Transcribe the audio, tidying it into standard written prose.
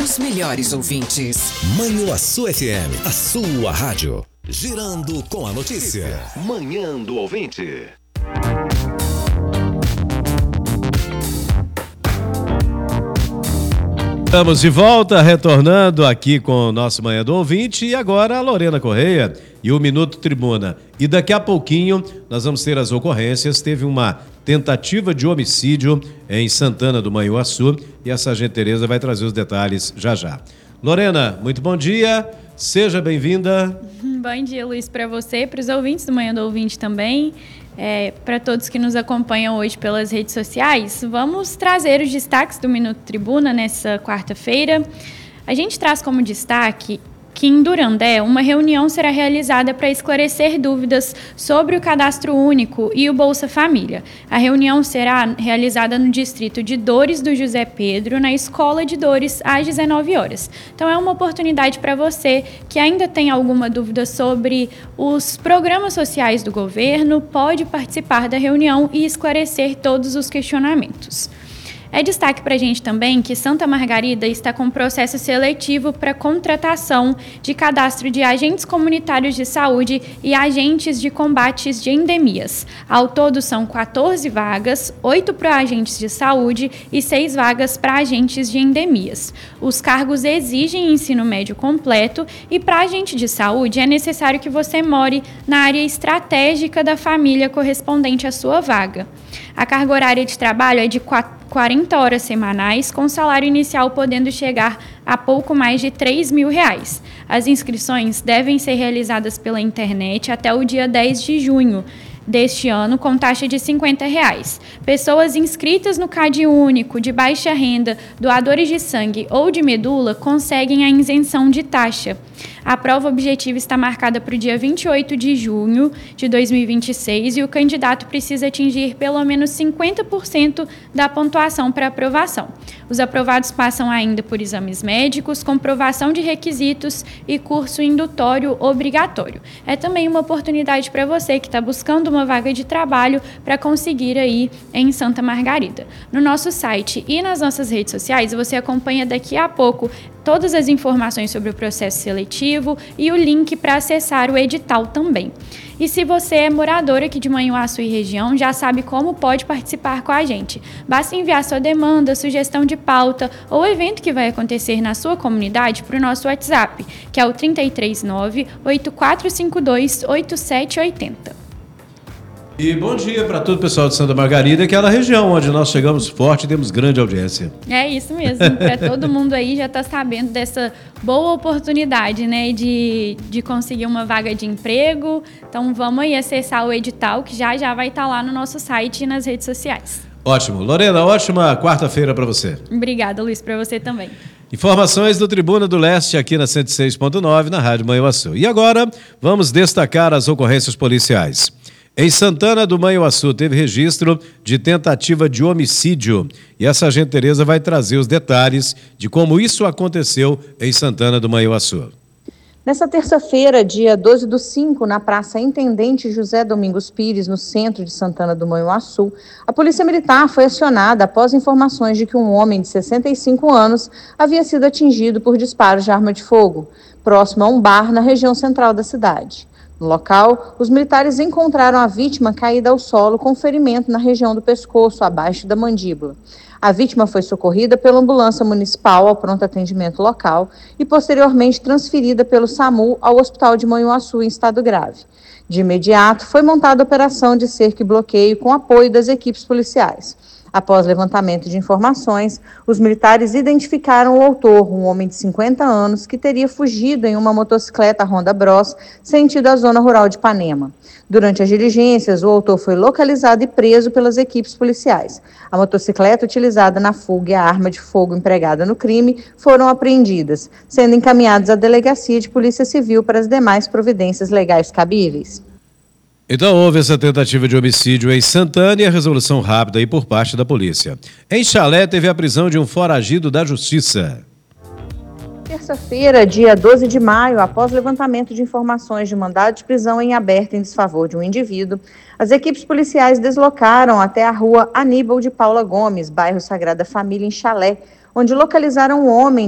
os melhores ouvintes. Manhuaçu FM, a sua rádio. Girando com a notícia. Manhã do Ouvinte. Estamos de volta, retornando aqui com o nosso Manhã do Ouvinte, e agora a Lorena Correia e o Minuto Tribuna. E daqui a pouquinho nós vamos ter as ocorrências. Teve uma tentativa de homicídio em Santana do Manhuaçu e a Sargento Tereza vai trazer os detalhes já já. Lorena, muito bom dia, seja bem-vinda. Bom dia, Luiz, para você, para os ouvintes do Manhã do Ouvinte também. Para todos que nos acompanham hoje pelas redes sociais, vamos trazer os destaques do Minuto Tribuna nessa quarta-feira. A gente traz como destaque que em Durandé uma reunião será realizada para esclarecer dúvidas sobre o Cadastro Único e o Bolsa Família. A reunião será realizada no distrito de Dores do José Pedro, na Escola de Dores, às 19 horas. Então é uma oportunidade para você que ainda tem alguma dúvida sobre os programas sociais do governo, pode participar da reunião e esclarecer todos os questionamentos. É destaque para a gente também que Santa Margarida está com processo seletivo para contratação de cadastro de agentes comunitários de saúde e agentes de combates de endemias. Ao todo são 14 vagas, 8 para agentes de saúde e 6 vagas para agentes de endemias. Os cargos exigem ensino médio completo e para agente de saúde é necessário que você more na área estratégica da família correspondente à sua vaga. A carga horária de trabalho é de 40 horas semanais, com salário inicial podendo chegar a pouco mais de R$3.000. As inscrições devem ser realizadas pela internet até o dia 10 de junho deste ano, com taxa de R$50. Pessoas inscritas no CAD Único, de baixa renda, doadores de sangue ou de medula, conseguem a isenção de taxa. A prova objetiva está marcada para o dia 28 de junho de 2026 e o candidato precisa atingir pelo menos 50% da pontuação para aprovação. Os aprovados passam ainda por exames médicos, comprovação de requisitos e curso indutório obrigatório. É também uma oportunidade para você que está buscando uma vaga de trabalho para conseguir aí em Santa Margarida. No nosso site e nas nossas redes sociais, você acompanha daqui a pouco todas as informações sobre o processo seletivo e o link para acessar o edital também. E se você é morador aqui de Manhuaçu e região, já sabe como pode participar com a gente. Basta enviar sua demanda, sugestão de pauta ou evento que vai acontecer na sua comunidade para o nosso WhatsApp, que é o 339-8452-8780. E bom dia para todo o pessoal de Santa Margarida, aquela região onde nós chegamos forte e temos grande audiência. É isso mesmo, para todo mundo aí já está sabendo dessa boa oportunidade, né, de conseguir uma vaga de emprego. Então vamos aí acessar o edital, que já vai estar lá no nosso site e nas redes sociais. Ótimo. Lorena, ótima quarta-feira para você. Obrigada, Luiz, para você também. Informações do Tribuna do Leste aqui na 106.9, na Rádio Manhuaçu. E agora vamos destacar as ocorrências policiais. Em Santana do Manhuaçu teve registro de tentativa de homicídio e a Sargento Tereza vai trazer os detalhes de como isso aconteceu em Santana do Manhuaçu. Nessa terça-feira, dia 12/5, na Praça Intendente José Domingos Pires, no centro de Santana do Manhuaçu, a Polícia Militar foi acionada após informações de que um homem de 65 anos havia sido atingido por disparos de arma de fogo, próximo a um bar na região central da cidade. No local, os militares encontraram a vítima caída ao solo com ferimento na região do pescoço, abaixo da mandíbula. A vítima foi socorrida pela ambulância municipal ao pronto atendimento local e posteriormente transferida pelo SAMU ao Hospital de Manhuaçu em estado grave. De imediato, foi montada a operação de cerco e bloqueio com apoio das equipes policiais. Após levantamento de informações, os militares identificaram o autor, um homem de 50 anos, que teria fugido em uma motocicleta Honda Bros, sentido a zona rural de Ipanema. Durante as diligências, o autor foi localizado e preso pelas equipes policiais. A motocicleta utilizada na fuga e a arma de fogo empregada no crime foram apreendidas, sendo encaminhados à Delegacia de Polícia Civil para as demais providências legais cabíveis. Então houve essa tentativa de homicídio em Santana e a resolução rápida aí por parte da polícia. Em Chalé teve a prisão de um foragido da justiça. Terça-feira, dia 12 de maio, após levantamento de informações de mandado de prisão em aberto em desfavor de um indivíduo, as equipes policiais deslocaram até a rua Aníbal de Paula Gomes, bairro Sagrada Família, em Chalé, onde localizaram um homem